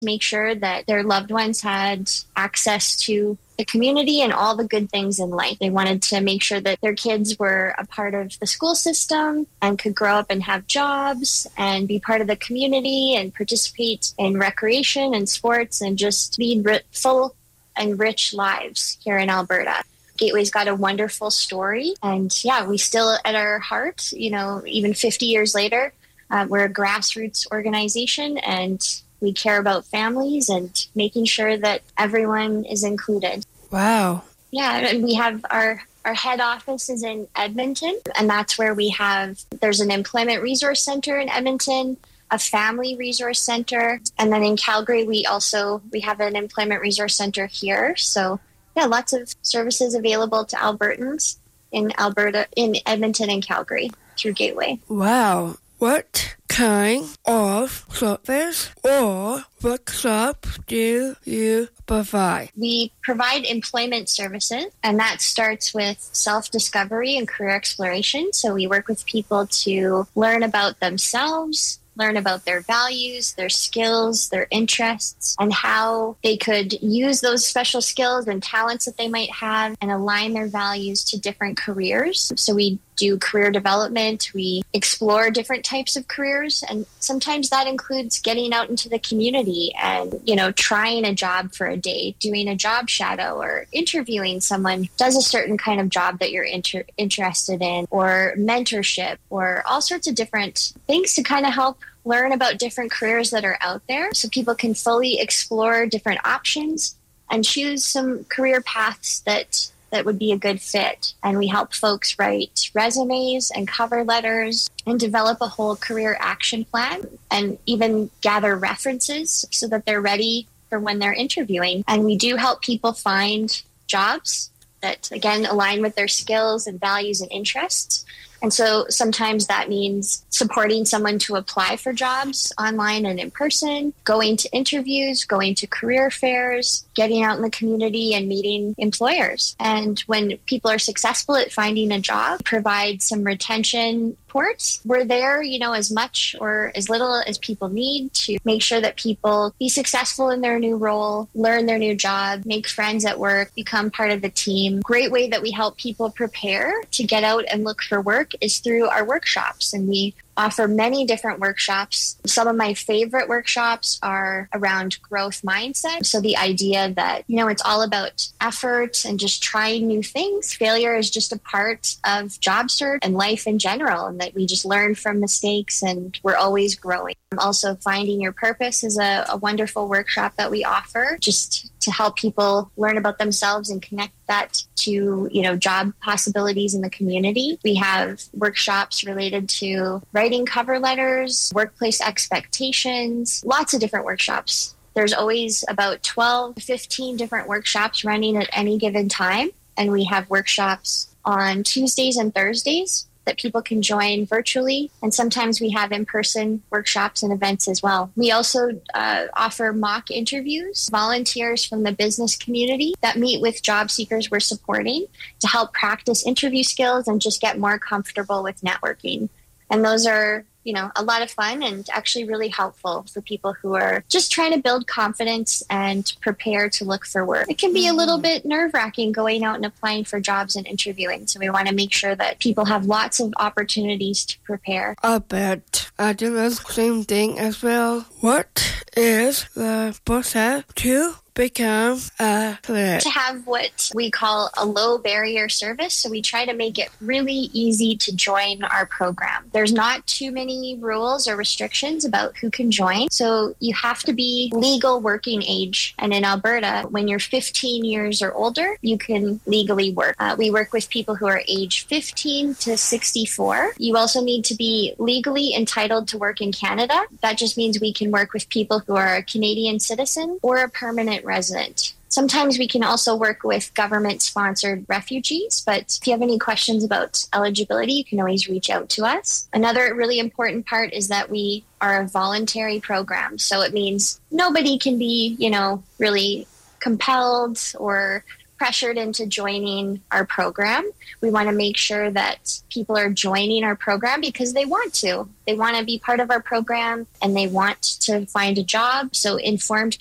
make sure that their loved ones had access to the community and all the good things in life. They wanted to make sure that their kids were a part of the school system and could grow up and have jobs and be part of the community and participate in recreation and sports and just lead full and rich lives here in Alberta. Gateway's got a wonderful story. And yeah, we still at our heart, even 50 years later, we're a grassroots organization and we care about families and making sure that everyone is included. Wow. Yeah, and we have our head office is in Edmonton, and that's where there's an employment resource center in Edmonton, a family resource center, and then in Calgary, we have an employment resource center here. So yeah, lots of services available to Albertans in Alberta, in Edmonton and Calgary through Gateway. Wow. What kind of service or workshop do you provide? We provide employment services, and that starts with self-discovery and career exploration. So we work with people to learn about themselves, learn about their values, their skills, their interests, and how they could use those special skills and talents that they might have and align their values to different careers. So we do career development, we explore different types of careers, and sometimes that includes getting out into the community and, trying a job for a day, doing a job shadow or interviewing someone who does a certain kind of job that you're interested in, or mentorship, or all sorts of different things to kind of help learn about different careers that are out there so people can fully explore different options and choose some career paths that would be a good fit. And we help folks write resumes and cover letters and develop a whole career action plan and even gather references so that they're ready for when they're interviewing. And we do help people find jobs that, again, align with their skills and values and interests. And so sometimes that means supporting someone to apply for jobs online and in person, going to interviews, going to career fairs, getting out in the community and meeting employers. And when people are successful at finding a job, provide some retention support. We're there, as much or as little as people need to make sure that people be successful in their new role, learn their new job, make friends at work, become part of the team. Great way that we help people prepare to get out and look for work is through our workshops. And we offer many different workshops. Some of my favorite workshops are around growth mindset. So the idea that, it's all about effort and just trying new things. Failure is just a part of job search and life in general, and that we just learn from mistakes and we're always growing. Also, finding your purpose is a wonderful workshop that we offer just to help people learn about themselves and connect that to, job possibilities in the community. We have workshops related to writing cover letters, workplace expectations, lots of different workshops. There's always about 12 to 15 different workshops running at any given time. And we have workshops on Tuesdays and Thursdays that people can join virtually. And sometimes we have in-person workshops and events as well. We also offer mock interviews, volunteers from the business community that meet with job seekers we're supporting to help practice interview skills and just get more comfortable with networking. And those are, a lot of fun and actually really helpful for people who are just trying to build confidence and prepare to look for work. It can be a little bit nerve-wracking going out and applying for jobs and interviewing. So we want to make sure that people have lots of opportunities to prepare. I bet I do the same thing as well. What is the process to become a clerk? To have what we call a low barrier service. So we try to make it really easy to join our program. There's not too many rules or restrictions about who can join. So you have to be legal working age. And in Alberta, when you're 15 years or older, you can legally work. We work with people who are age 15 to 64. You also need to be legally entitled to work in Canada. That just means we can work with people who are a Canadian citizen or a permanent resident. Sometimes we can also work with government-sponsored refugees, but if you have any questions about eligibility, you can always reach out to us. Another really important part is that we are a voluntary program. So it means nobody can be, really compelled or pressured into joining our program. We want to make sure that people are joining our program because they want to. They want to be part of our program and they want to find a job. So informed